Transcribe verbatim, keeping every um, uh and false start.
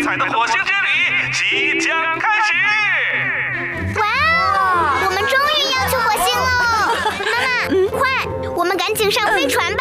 彩的火星之旅即将开始！ 哇哦，我们终于要去火星了！妈妈，快，我们赶紧上飞船